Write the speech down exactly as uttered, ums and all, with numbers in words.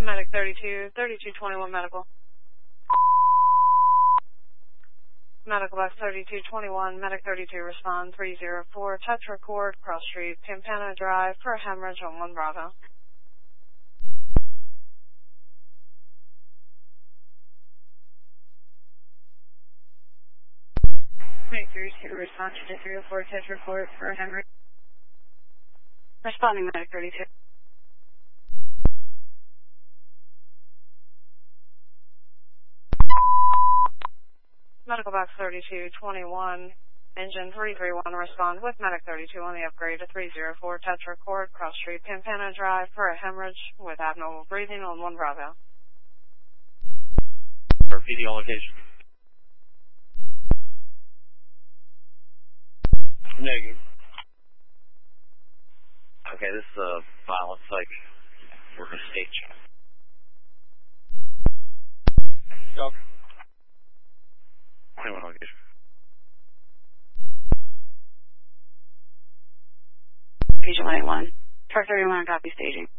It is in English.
Medic thirty-two, thirty-two twenty-one medical. Medical box thirty-two twenty-one, Medic thirty-two respond three zero four, Tetra Court, Cross Street, Pampana Drive for hemorrhage on one Bravo. Medic thirty-two respond to three oh four, Tetra Court for hemorrhage. Responding Medic thirty-two. Medical box thirty-two twenty-one, engine three three one, respond with Medic thirty-two on the upgrade to three zero four Tetra Court, Cross Street, Pampana Drive for a hemorrhage with abnormal breathing on one Bravo. For P D O location. Negative. Okay, this is a violent psych. We're going to state check. Doc. twenty-one location. Patient one eighty-one. Truck thirty-one, copy staging.